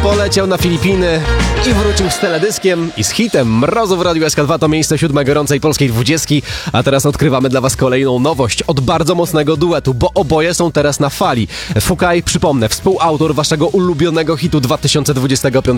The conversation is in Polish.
poleciał na Filipiny i wrócił z teledyskiem i z hitem Mrozu w Radiu SK2. To miejsce 7 gorącej polskiej 20. A teraz odkrywamy dla was kolejną nowość od bardzo mocnego duetu, bo oboje są teraz na fali. Fukaj, przypomnę, współautor waszego ulubionego hitu 2025